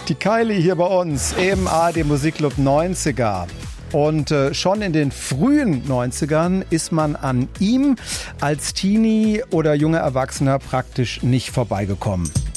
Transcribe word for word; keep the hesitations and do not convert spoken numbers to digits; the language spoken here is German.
Die Kylie hier bei uns im A R D Musikclub neunziger. Und äh, schon in den frühen neunzigern ist man an ihm als Teenie oder junger Erwachsener praktisch nicht vorbeigekommen.